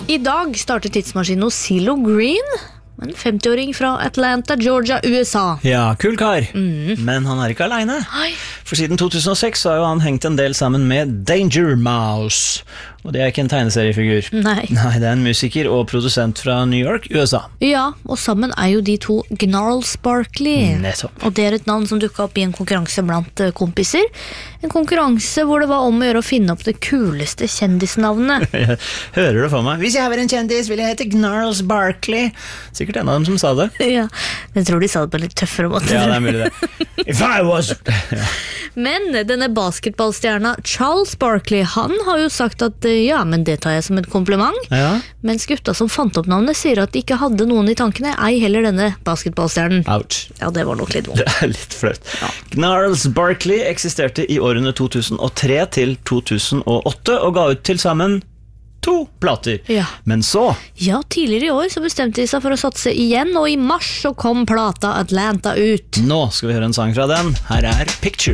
I dag startet tidsmaskinen hos CeeLo Green, en 50-åring fra Atlanta, Georgia, USA. Ja, kul kar. Men han er ikke alene. Hei. For siden 2006 har jo han hengt en del sammen med Danger Mouse. Og det er ikke en tegneseriefigur. Nei. Nei, det er en musiker og produsent fra New York, USA. Ja, og sammen er jo de to Gnarls Barkley. Nettopp. Og det er et navn som dukket opp i en konkurranse blant kompiser. En konkurranse hvor det var om å gjøre å finne opp det kuleste kjendisnavnet. Jeg hører det for meg. Hvis jeg var en kjendis, ville jeg hete Gnarls Barkley. Sikkert en av dem som sa det. Ja, jeg tror de sa det på en litt tøffere måte. Ja, det er mulig det. If I was... Ja. Men denne basketballstjerna Charles Barkley, han har jo sagt at ja, men det tar jeg som et kompliment. Ja. Mens gutta som fant opp navnet sier at de ikke hadde noen i tankene, ei heller denne basketballstjernen. Ouch. Ja, det var nok litt vondt. Det er litt flaut. Ja. Gnarls Barkley eksisterte i årene 2003 til 2008 og ga ut til sammen 2 plater. Ja. Men så... Ja, tidligere i år så bestemte de seg for å satse igjen, og i mars så kom plata Atlanta ut. Nå skal vi høre en sang fra den. Her er Picture.